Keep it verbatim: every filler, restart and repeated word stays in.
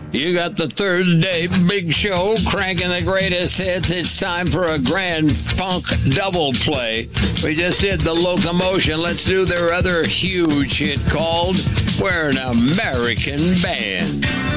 You got the Thursday Big Show cranking the greatest hits. It's time for a grand funk double play. We just did the Locomotion. Let's do their other huge hit called We're an American Band.